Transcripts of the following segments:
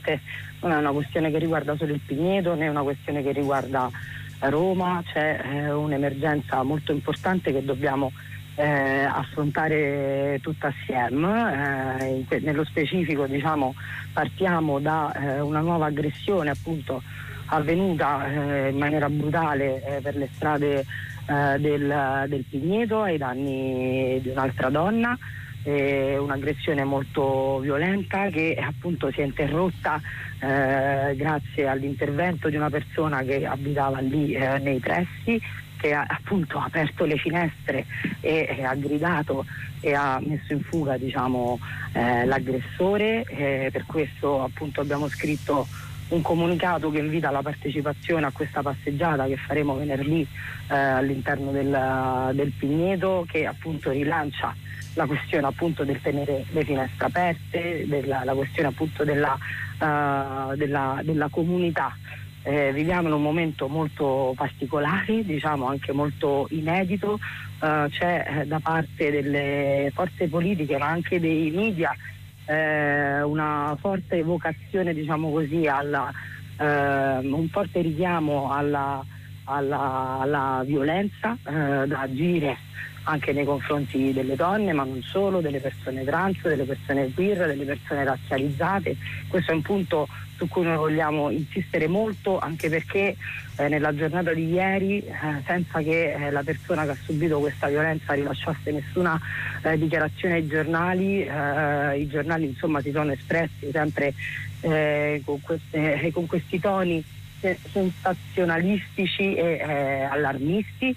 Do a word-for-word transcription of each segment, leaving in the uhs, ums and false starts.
non è una questione che riguarda solo il Pigneto, né è una questione che riguarda Roma, c'è eh, un'emergenza molto importante che dobbiamo eh, affrontare tutta assieme. Eh, in que- nello specifico, diciamo, partiamo da eh, una nuova aggressione appunto avvenuta eh, in maniera brutale eh, per le strade eh, del, del Pigneto ai danni di un'altra donna. Eh, un'aggressione molto violenta che appunto si è interrotta eh, grazie all'intervento di una persona che abitava lì eh, nei pressi, che ha appunto aperto le finestre e, e ha gridato e ha messo in fuga, diciamo, eh, l'aggressore. Eh, per questo appunto abbiamo scritto un comunicato che invita alla partecipazione a questa passeggiata che faremo venerdì eh, all'interno del, del Pigneto, che appunto rilancia la questione appunto del tenere le finestre aperte, della, la questione appunto della, uh, della, della comunità. Eh, viviamo in un momento molto particolare, diciamo anche molto inedito. Uh, c'è eh, da parte delle forze politiche ma anche dei media eh, una forte evocazione, diciamo così, alla, eh, un forte richiamo alla, alla, alla violenza eh, da agire anche nei confronti delle donne, ma non solo, delle persone trans, delle persone queer, delle persone razzializzate. Questo è un punto su cui noi vogliamo insistere molto, anche perché eh, nella giornata di ieri, eh, senza che eh, la persona che ha subito questa violenza rilasciasse nessuna eh, dichiarazione ai giornali, eh, i giornali insomma si sono espressi sempre eh, con, queste, eh, con questi toni sensazionalistici e eh, allarmisti,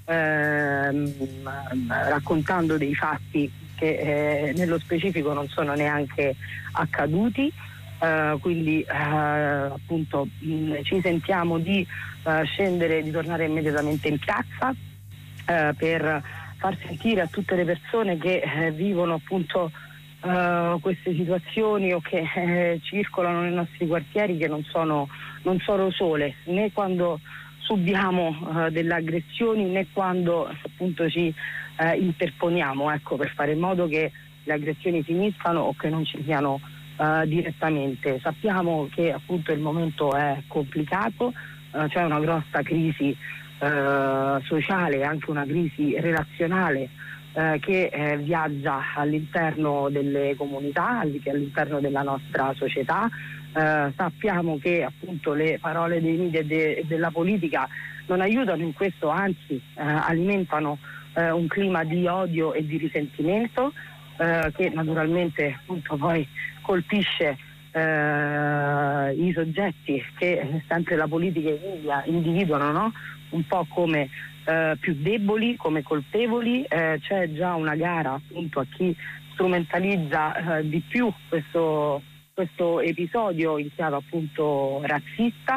Ehm, raccontando dei fatti che eh, nello specifico non sono neanche accaduti, eh, quindi eh, appunto mh, ci sentiamo di eh, scendere, di tornare immediatamente in piazza eh, per far sentire a tutte le persone che eh, vivono appunto eh, queste situazioni o che eh, circolano nei nostri quartieri che non sono, non sono sole, né quando subiamo uh, delle aggressioni né quando appunto ci uh, interponiamo, ecco, per fare in modo che le aggressioni finiscano o che non ci siano uh, direttamente. Sappiamo che appunto il momento è complicato, uh, c'è una grossa crisi uh, sociale e anche una crisi relazionale uh, che eh, viaggia all'interno delle comunità, all'interno della nostra società. Uh, sappiamo che appunto le parole dei media e de- della politica non aiutano in questo, anzi uh, alimentano uh, un clima di odio e di risentimento uh, che naturalmente appunto poi colpisce uh, i soggetti che sempre la politica e i media individuano, no? Un po' come uh, più deboli, come colpevoli. Uh, c'è già una gara appunto a chi strumentalizza uh, di più questo questo episodio in chiave appunto razzista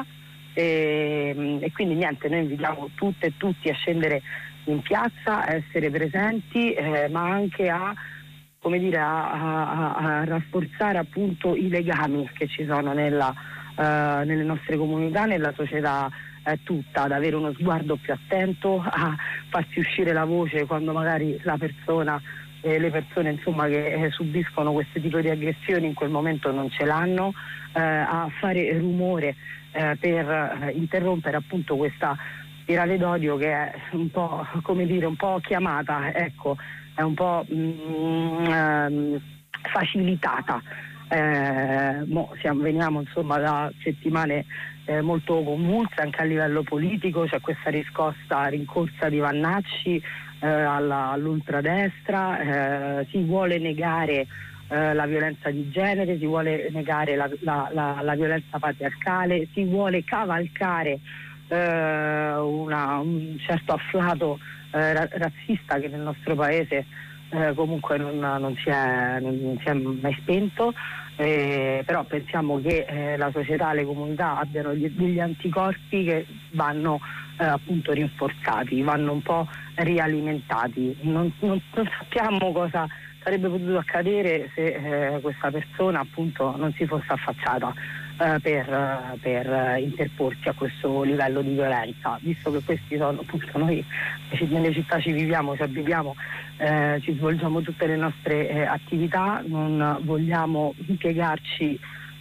e, e quindi niente, noi invitiamo tutte e tutti a scendere in piazza, a essere presenti, eh, ma anche a, come dire, a, a, a rafforzare appunto i legami che ci sono nella, uh, nelle nostre comunità, nella società eh, tutta, ad avere uno sguardo più attento, a farsi uscire la voce quando magari la persona Eh, le persone insomma che eh, subiscono questo tipo di aggressioni in quel momento non ce l'hanno, eh, a fare rumore eh, per eh, interrompere appunto questa spirale d'odio che è un po', come dire, un po' chiamata, ecco, è un po' mm, ehm, facilitata. Eh, mo siamo, veniamo insomma da settimane eh, molto convulse anche a livello politico, c'è questa riscossa rincorsa di Vannacci eh, alla, all'ultradestra, eh, si vuole negare eh, la violenza di genere, si vuole negare la, la, la, la violenza patriarcale, si vuole cavalcare eh, una, un certo afflato eh, ra- razzista che nel nostro paese Eh, comunque non, non, si è, non, non si è mai spento, eh, però pensiamo che eh, la società, le comunità abbiano gli, degli anticorpi che vanno eh, appunto rinforzati, vanno un po' rialimentati. Non, non, non sappiamo cosa sarebbe potuto accadere se eh, questa persona appunto non si fosse affacciata eh, per, per interporsi a questo livello di violenza, visto che questi sono appunto noi nelle città ci viviamo, ci abitiamo, eh, ci svolgiamo tutte le nostre eh, attività, non vogliamo impiegarci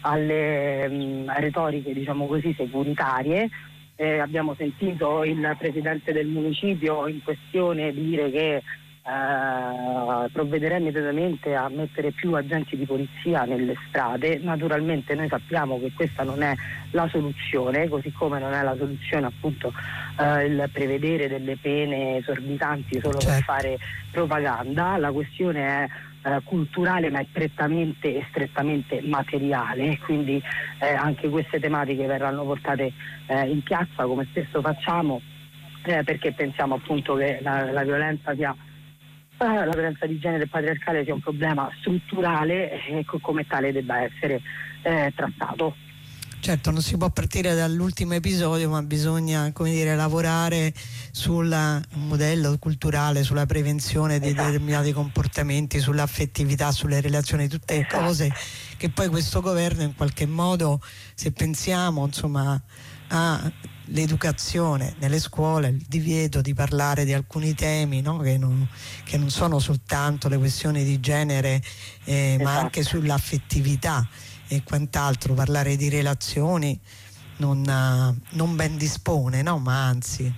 alle mh, retoriche, diciamo così, securitarie. Eh, abbiamo sentito il presidente del municipio in questione dire che eh, provvederà immediatamente a mettere più agenti di polizia nelle strade. Naturalmente noi sappiamo che questa non è la soluzione, così come non è la soluzione appunto eh, il prevedere delle pene esorbitanti solo certo. per fare propaganda. La questione è eh, culturale, ma è prettamente e strettamente materiale, quindi eh, anche queste tematiche verranno portate eh, in piazza, come spesso facciamo, eh, perché pensiamo appunto che la, la violenza sia la violenza di genere patriarcale sia un problema strutturale e come tale debba essere eh, trattato. Certo, non si può partire dall'ultimo episodio, ma bisogna, come dire, lavorare sul modello culturale, sulla prevenzione di esatto. determinati comportamenti, sull'affettività, sulle relazioni, tutte esatto. cose che poi questo governo in qualche modo, se pensiamo insomma a l'educazione nelle scuole, il divieto di parlare di alcuni temi, no? che, non, che non sono soltanto le questioni di genere, eh, esatto. ma anche sull'affettività e quant'altro, parlare di relazioni non, non ben dispone, no? Ma anzi.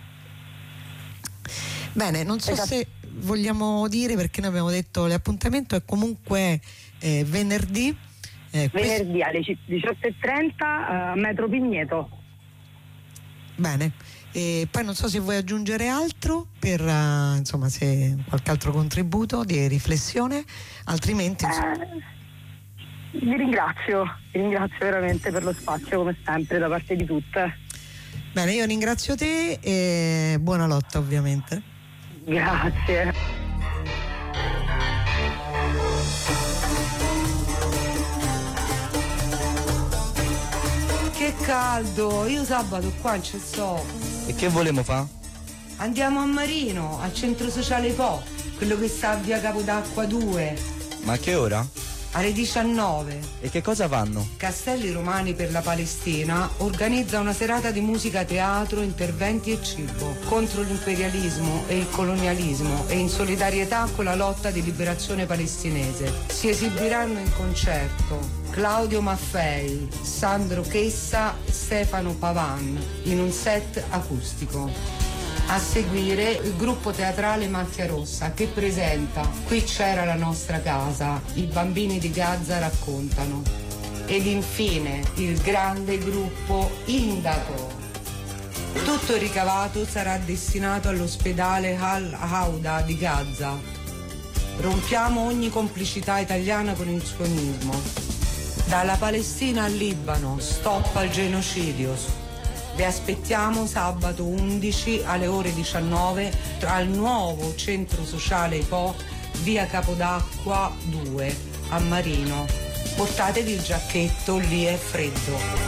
Bene, non so esatto. se vogliamo dire, perché noi abbiamo detto l'appuntamento è comunque eh, venerdì. Eh, venerdì alle diciotto e trenta a Metro Pigneto. Bene, e poi non so se vuoi aggiungere altro per uh, insomma, se qualche altro contributo di riflessione, altrimenti eh, vi ringrazio, vi ringrazio veramente per lo spazio, come sempre, da parte di tutte. Bene, io ringrazio te e buona lotta ovviamente. Grazie. Che caldo, io sabato qua non ci sto. E che volemo fa? Andiamo a Marino, al centro sociale Po, quello che sta a via Capodacqua due. Ma a che ora? Alle diciannove. E che cosa fanno? Castelli Romani per la Palestina organizza una serata di musica, teatro, interventi e cibo contro l'imperialismo e il colonialismo e in solidarietà con la lotta di liberazione palestinese. Si esibiranno in concerto Claudio Maffei, Sandro Chessa, Stefano Pavan in un set acustico. A seguire il gruppo teatrale Macchia Rossa che presenta Qui c'era la nostra casa, i bambini di Gaza raccontano. Ed infine il grande gruppo Indaco. Tutto il ricavato sarà destinato all'ospedale Al-Hauda di Gaza. Rompiamo ogni complicità italiana con il sionismo. Dalla Palestina al Libano, stop al genocidio. Vi aspettiamo sabato undici alle ore diciannove al nuovo centro sociale Po, via Capodacqua due a Marino. Portatevi il giacchetto, lì è freddo.